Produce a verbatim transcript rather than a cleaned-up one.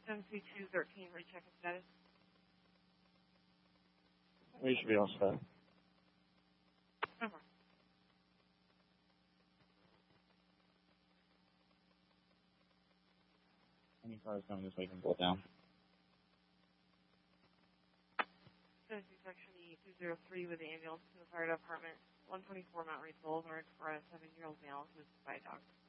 seven two two thirteen, rechecking status. We should be all set. Over. Any cars coming this way can pull down. seven two section E two zero three with the ambulance to the fire department. one twenty-four Mount Reed Boulevard for a seven-year-old male who was by a dog.